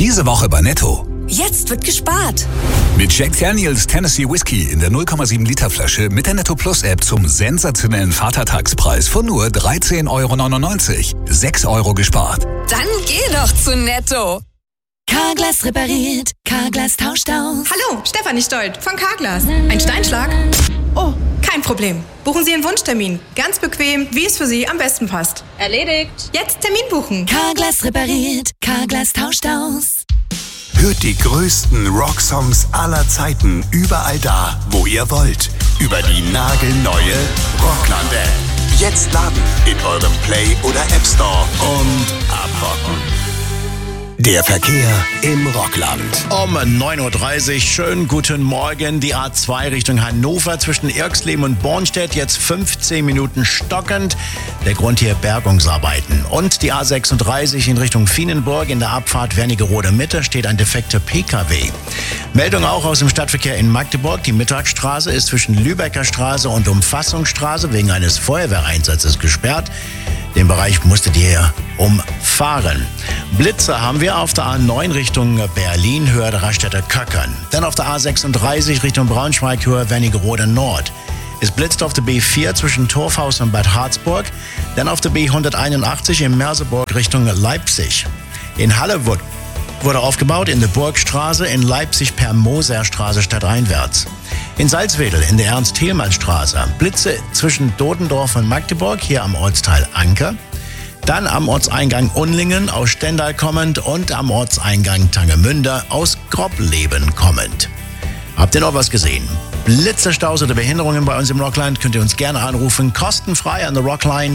Diese Woche bei Netto. Jetzt wird gespart. Mit Jack Daniels Tennessee Whiskey in der 0,7 Liter Flasche mit der Netto Plus App zum sensationellen Vatertagspreis von nur 13,99 €. 6 € gespart. Dann geh doch zu Netto. Carglass repariert, Carglass tauscht aus. Hallo, Stefanie Stolt von Carglass. Ein Steinschlag? Oh, kein Problem. Buchen Sie Ihren Wunschtermin. Ganz bequem, wie es für Sie am besten passt. Erledigt. Jetzt Termin buchen. Carglass repariert, Carglass tauscht aus. Hört die größten Rocksongs aller Zeiten überall da, wo ihr wollt. Über die nagelneue Rockland-App. Jetzt laden in eurem Play- oder App Store und abrocken. Der Verkehr im Rockland. Um 9:30 Uhr, schönen guten Morgen. Die A2 Richtung Hannover zwischen Irxleben und Bornstedt, jetzt 15 Minuten stockend. Der Grund hier Bergungsarbeiten. Und die A36 in Richtung Vienenburg in der Abfahrt Wernigerode Mitte steht ein defekter PKW. Meldung auch aus dem Stadtverkehr in Magdeburg. Die Mittagsstraße ist zwischen Lübecker Straße und Umfassungsstraße wegen eines Feuerwehreinsatzes gesperrt. Den Bereich musstet ihr umfahren. Blitze haben wir auf der A9 Richtung Berlin, Höhe der Raststätte Köckern. Dann auf der A36 Richtung Braunschweig, Höhe Wernigerode Nord. Es blitzt auf der B4 zwischen Torfhaus und Bad Harzburg. Dann auf der B181 in Merseburg Richtung Leipzig. In Halle wurde aufgebaut in der Burgstraße, in Leipzig per Moserstraße stadteinwärts. In Salzwedel in der Ernst-Thälmann-Straße. Blitze zwischen Dodendorf und Magdeburg, hier am Ortsteil Anker. Dann am Ortseingang Unlingen aus Stendal kommend und am Ortseingang Tangemünde aus Grobleben kommend. Habt ihr noch was gesehen? Blitzerstaus oder Behinderungen bei uns im Rockland könnt ihr uns gerne anrufen. Kostenfrei an der Rockline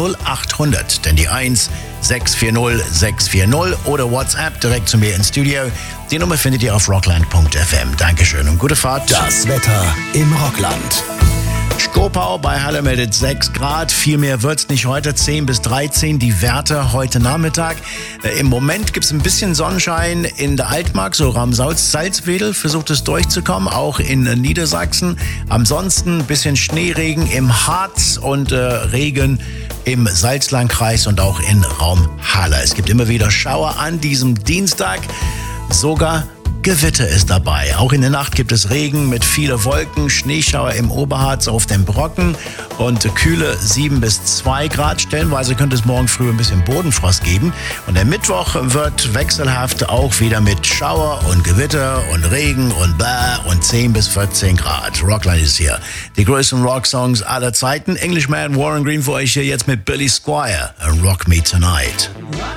0800. Denn die 1 640 640 oder WhatsApp direkt zu mir ins Studio. Die Nummer findet ihr auf rockland.fm. Dankeschön und gute Fahrt. Das Wetter im Rockland. Schkopau bei Halle meldet 6 Grad. Viel mehr wird's nicht heute. 10 bis 13 die Werte heute Nachmittag. Im Moment gibt's ein bisschen Sonnenschein in der Altmark, so Raum Salzwedel versucht es durchzukommen, auch in Niedersachsen. Ansonsten ein bisschen Schneeregen im Harz und Regen im Salzlandkreis und auch in Raum Halle. Es gibt immer wieder Schauer an diesem Dienstag. Sogar Gewitter ist dabei. Auch in der Nacht gibt es Regen mit vielen Wolken, Schneeschauer im Oberharz auf den Brocken und kühle 7 bis 2 Grad. Stellenweise könnte es morgen früh ein bisschen Bodenfrost geben. Und der Mittwoch wird wechselhaft auch wieder mit Schauer und Gewitter und Regen und bläh und 10 bis 14 Grad. Rockline ist hier. Die größten Rocksongs aller Zeiten. Englishman Warren Green für euch hier jetzt mit Billy Squier. Rock Me Tonight.